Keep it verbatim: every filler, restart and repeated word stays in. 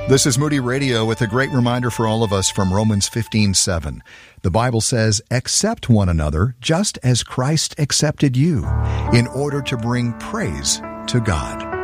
This is Moody Radio with a great reminder for all of us from Romans fifteen seven. The Bible says, "Accept one another just as Christ accepted you, in order to bring praise to God."